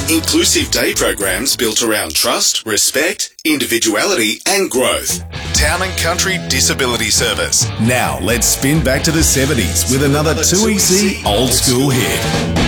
Inclusive day programs built around trust, respect, individuality and growth. Town and Country Disability Service. Now let's spin back to the 70s with another 2EC old school hit.